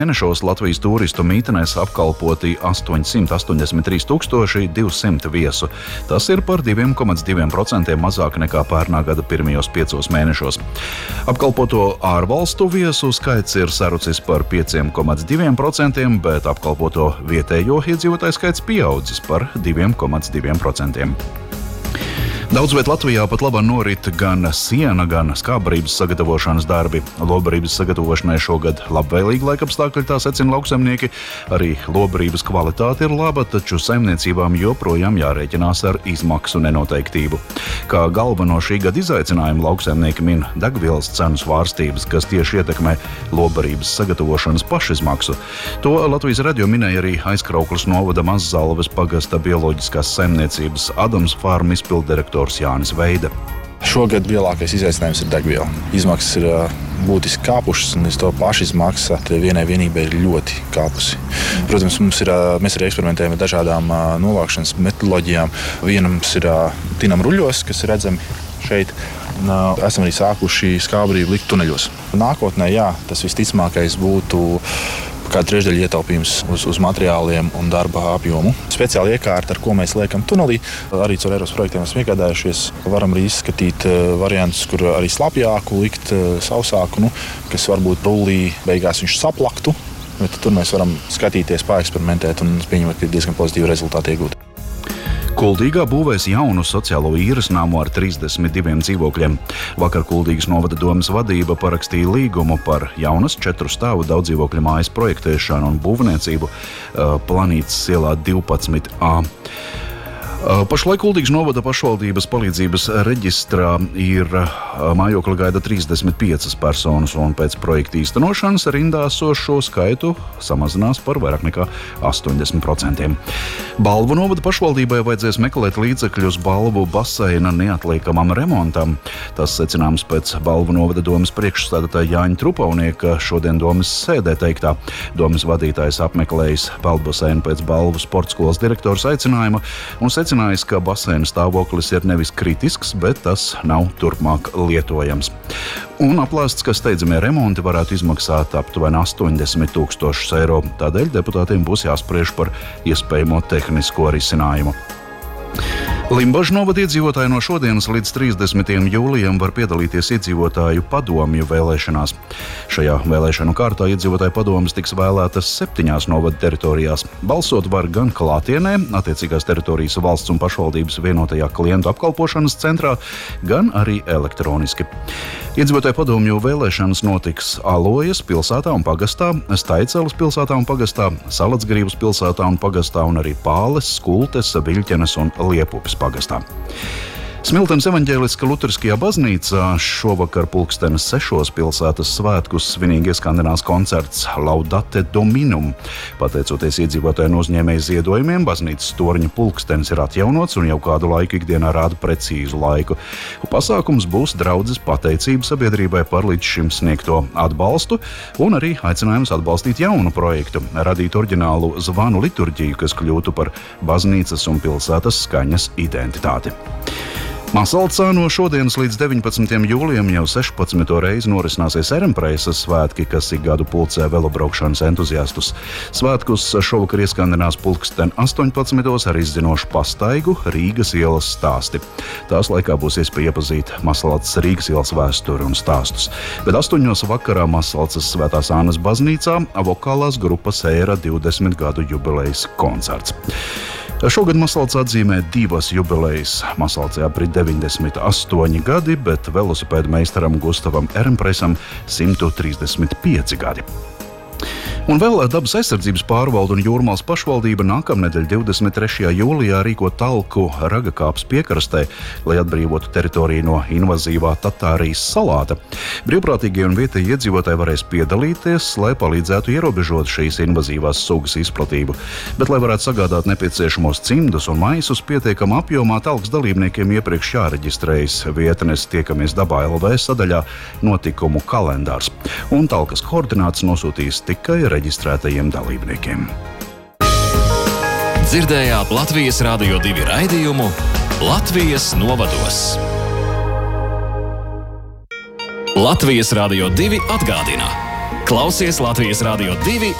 Mēnešos Latvijas turistu mītnēs apkalpoti 883 200 viesu. Tas ir par 2,2% mazāk nekā pērnā gada pirmajos 5 mēnešos. Apkalpoto ārvalstu viesu skaits ir sarucis par 5,2%, bet apkalpoto vietējo iedzīvotāju skaits pieaudzis par 2,2%. Daudz viet Latvijā pat labāk norit gan siena, gan skābrības sagatavošanas darbi. Lobarības sagatavošanai šogad labvēlīgi laikapstākļi, tā secina lauksaimnieki. Arī lobarības kvalitāte ir laba, taču saimniecībām joprojām jārēķinās ar izmaksu nenoteiktību. Kā galveno šī gada izaicinājumu lauksaimnieki min degvielas cenu svārstības, kas tieši ietekmē lobarības sagatavošanas pašizmaksu. To Latvijas radio minēja arī Aizkraukles novada Mazzalves pagasta bioloģiskās saimniecības Adams Farm izpilddirektors Jānis Veida. Šogad lielākais izaicinājums ir degviela. Izmaksas ir būtiski kāpušas, un to pašizmaksa vienai vienībai ir ļoti kāpusi. Protams, mēs arī eksperimentējam ar dažādām novākšanas metodoloģijām. Viena mums ir tinam ruļļos, kas ir redzami šeit. Esam arī sākuši skābrību likt tuneļos. Nākotnē, tas visticamākais būtu kāda trešdaļa ietaupījums uz materiāliem un darba apjomu. Speciāli iekārta, ar ko mēs liekam tunelī, arī caur Eiropas projektiem esam iegādājušies. Varam arī izskatīt variantus, kur arī slapjāku likt, sausāku, kas varbūt rullī beigās viņš saplaktu. Bet tur mēs varam skatīties, paeksperimentēt un pieņemt, ka ir diezgan pozitīvi rezultāti iegūt. Kuldīgā būvēs jaunu sociālo īres namu ar 32 dzīvokļiem. Vakar Kuldīgas novada domes vadība parakstīja līgumu par jaunas 4 stāvu daudzdzīvokļu mājas projektēšanu un būvniecību Planītas ielā 12A. Pašlaik Kuldīgas novada pašvaldības palīdzības reģistrā ir mājokli gaida 35 personas, un pēc projekta īstenošanas rindā esošo skaitu samazinās par vairāk nekā 80%. Balvu novada pašvaldībai vajadzēs meklēt līdzekļus Balvu baseina neatliekamam remontam. Tas secināms pēc Balvu novada domes priekšstādātāja Jāņa Trupaunieka šodien domes sēdē teiktā. Domes vadītājs apmeklējis peldbaseinu pēc Balvu sportskolas direktors aicinājuma un secinājis, ka baseina stāvoklis ir nevis kritisks, bet tas nav turpmāk lietojams. Un aplēsts, ka steidzamie remonti varētu izmaksāt aptuveni 80 000 eiro. Tādēļ deputātiem būs jāspriež par iespējamo tehnisko risinājumu. Limbažu novada iedzīvotāji no šodienas līdz 30. jūlijam var piedalīties iedzīvotāju padomju vēlēšanās. Šajā vēlēšanu kārtā iedzīvotāju padomes tiks vēlētas 7 novada teritorijās. Balsot var gan klātienē, attiecīgās teritorijas valsts un pašvaldības vienotajā klientu apkalpošanas centrā, gan arī elektroniski. Iedzīvotāju padomju vēlēšanas notiks Alojas pilsētā un pagastā, Staiceles pilsētā un pagastā, Salacgrības pilsētā un pagastā un arī Pāles, Skultes, Viļķenes un Liepupes pagastā. Smiltenes evaņģēliskā luteriskajā baznīcā šovakar 6:00 pilsētas svētkus svinīgi ieskandinās koncerts Laudate Dominum. Pateicoties iedzīvotāju un uzņēmēju ziedojumiem, baznīcas torņa pulkstenis ir atjaunots un jau kādu laiku ikdienā rāda precīzu laiku. Pasākums būs draudzes pateicība sabiedrībai par līdz šim sniegto atbalstu un arī aicinājums atbalstīt jaunu projektu, radīt oriģinālu zvanu liturģiju, kas kļūtu par baznīcas un pilsētas skaņas identitāti. Masalcā no šodienas līdz 19. jūlijam jau 16. reizi norisināsies Ehrenpreisas svētki, kas ik gadu pulcē velobraukšanas entuziastus. Svētkus šovakar ieskandinās 18:00 ar izzinošu pastaigu Rīgas ielas stāsti. Tās laikā būs iespēja iepazīt Masalcas Rīgas ielas vēsturi un stāstus. Bet 8:00 vakarā Masalcas Svētās Annas baznīcā vokālās grupas Ēra 20 gadu jubilejas koncerts. Šogad Masalcā atzīmē 2 jubilejas. Masalcā aprit 98 gadi, bet velosipēdu meistaram Gustavam Ehrenpreisam 135 gadi. Un vēl Dabas aizsardzības pārvalde un Jūrmālas pašvaldība nākamnedēļ 23. jūlijā rīko talku Ragakāpes piekrastē, lai atbrīvotu teritoriju no invazīvā Tatārijas salāta. Brīvprātīgie un vietējie iedzīvotāji varēs piedalīties, lai palīdzētu ierobežot šīs invazīvās sugas izplatību. Bet, lai varētu sagādāt nepieciešamos cimdus un maisus pietiekamā apjomā, talkas dalībniekiem iepriekš jāreģistrējas vietnes Tiekamies dabā LV sadaļā notikumu kalendārs. Un talkas koordināts nosūtīs tikai reģistrētajiem dalībniekiem. Dzirdējāt Latvijas Radio 2 raidījumu Latvijas novados. Latvijas Radio 2 atgādina: Klausies Latvijas Rādio 2